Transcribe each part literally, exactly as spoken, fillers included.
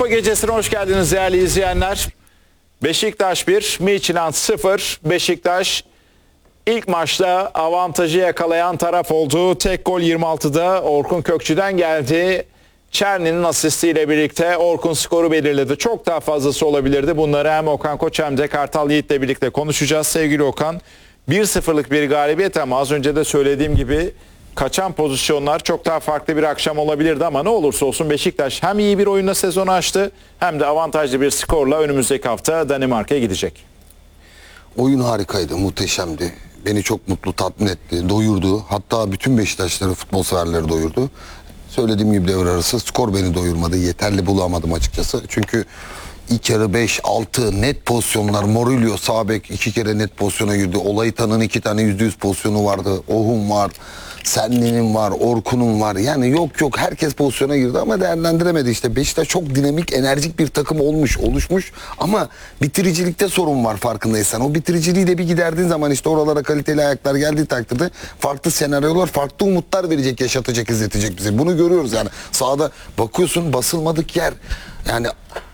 Kupa gecesine hoş geldiniz değerli izleyenler. Beşiktaş bir, Midtjylland sıfır. Beşiktaş ilk maçta avantajı yakalayan taraf oldu. Tek gol yirmi altıda Orkun Kökçü'den geldi. Çerni'nin asistiyle birlikte Orkun skoru belirledi. Çok daha fazlası olabilirdi. Bunları hem Okan Koç hem de Kartal Yiğit'le birlikte konuşacağız. Sevgili Okan, bir sıfırlık bir galibiyet ama az önce de söylediğim gibi kaçan pozisyonlar çok daha farklı bir akşam olabilirdi ama ne olursa olsun Beşiktaş hem iyi bir oyunla sezonu açtı hem de avantajlı bir skorla önümüzdeki hafta Danimarka'ya gidecek. Oyun harikaydı, muhteşemdi. Beni çok mutlu, tatmin etti, doyurdu. Hatta bütün Beşiktaşları, futbol severleri doyurdu. Söylediğim gibi devre arası skor beni doyurmadı. Yeterli bulamadım açıkçası. Çünkü ilk yarı beş altı net pozisyonlar. Morillo sağ bek iki kere net pozisyona girdi. Olaytan'ın iki tane yüzde yüz pozisyonu vardı. Ohun var. Senli'nin var, Orkun'un var. Yani yok yok herkes pozisyona girdi ama değerlendiremedi işte. Beşiktaş çok dinamik, enerjik bir takım olmuş, oluşmuş ama bitiricilikte sorun var farkındaysan. O bitiriciliği de bir giderdiğin zaman işte oralara kaliteli ayaklar geldiği takdirde farklı senaryolar, farklı umutlar verecek, yaşatacak, izletecek bize. Bunu görüyoruz yani. Sahada bakıyorsun basılmadık yer. Yani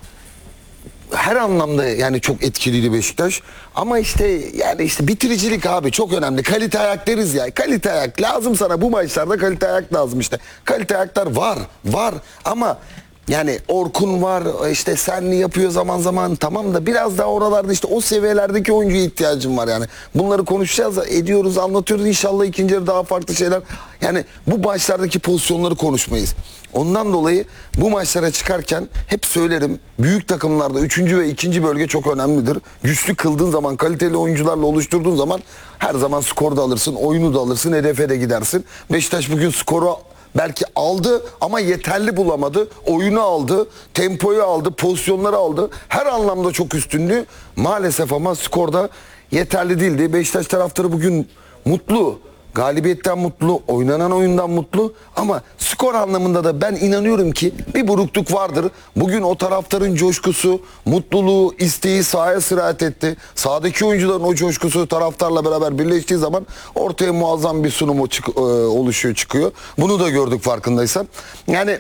her anlamda yani çok etkiliydi Beşiktaş. Ama işte yani işte bitiricilik abi çok önemli. Kalite ayak deriz ya. Kalite ayak lazım sana bu maçlarda, kalite ayak lazım işte. Kalite ayaklar var, var ama yani Orkun var, işte Senli yapıyor zaman zaman, tamam da biraz daha oralarda işte o seviyelerdeki oyuncuya ihtiyacım var yani. Bunları konuşacağız, ediyoruz, anlatıyoruz. İnşallah ikinci yarı daha farklı şeyler. Yani bu maçlardaki pozisyonları konuşmayız. Ondan dolayı bu maçlara çıkarken hep söylerim, büyük takımlarda üçüncü ve ikinci bölge çok önemlidir. Güçlü kıldığın zaman, kaliteli oyuncularla oluşturduğun zaman her zaman skor da alırsın, oyunu da alırsın, hedefe de gidersin. Beşiktaş bugün skoru belki aldı ama yeterli bulamadı. Oyunu aldı, tempoyu aldı, pozisyonları aldı. Her anlamda çok üstündü. Maalesef ama skorda yeterli değildi. Beşiktaş taraftarı bugün mutlu. Galibiyetten mutlu, oynanan oyundan mutlu ama skor anlamında da ben inanıyorum ki bir burukluk vardır. Bugün o taraftarın coşkusu, mutluluğu, isteği sahaya sirayet etti. Sahadaki oyuncuların o coşkusu taraftarla beraber birleştiği zaman ortaya muazzam bir sunumu çık e, oluşuyor, çıkıyor. Bunu da gördük farkındaysan. Yani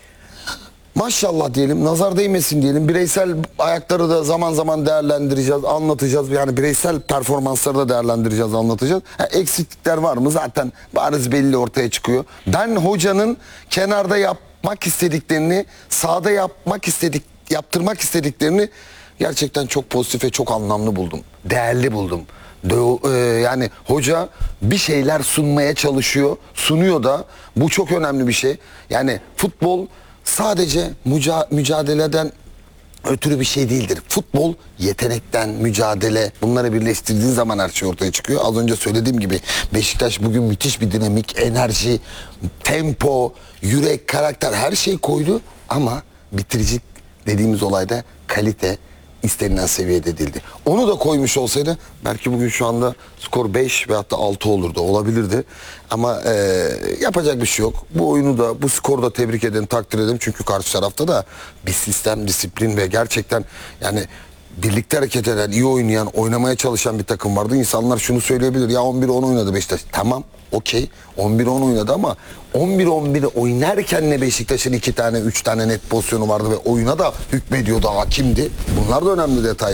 maşallah diyelim, nazar değmesin diyelim. Bireysel ayakları da zaman zaman değerlendireceğiz, anlatacağız. Yani bireysel performansları da değerlendireceğiz, anlatacağız. Ha, eksiklikler var mı? Zaten bariz belli ortaya çıkıyor. Ben hocanın kenarda yapmak istediklerini, sahada yapmak istedik, yaptırmak istediklerini gerçekten çok pozitif ve çok anlamlı buldum. Değerli buldum. De, e, yani hoca bir şeyler sunmaya çalışıyor, sunuyor da. Bu çok önemli bir şey. Yani futbol sadece müca mücadeleden ötürü bir şey değildir. Futbol yetenekten, mücadele, bunları birleştirdiğin zaman her şey ortaya çıkıyor. Az önce söylediğim gibi Beşiktaş bugün müthiş bir dinamik, enerji, tempo, yürek, karakter her şey koydu ama bitirici dediğimiz olayda kalite istenilen seviyede değildi. Onu da koymuş olsaydı belki bugün şu anda skor beş ve hatta altı olurdu, olabilirdi. Ama e, yapacak bir şey yok. Bu oyunu da, bu skoru da tebrik ederim, takdir ederim. Çünkü karşı tarafta da bir sistem, disiplin ve gerçekten yani birlikte hareket eden, iyi oynayan, oynamaya çalışan bir takım vardı. İnsanlar şunu söyleyebilir, ya on bir on oynadı Beşiktaş. Tamam, okey, on bir on oynadı ama on bir on bir oynarken ne Beşiktaş'ın iki tane, üç tane net pozisyonu vardı ve oyuna da hükmediyordu, hakimdi. Bunlar da önemli detay.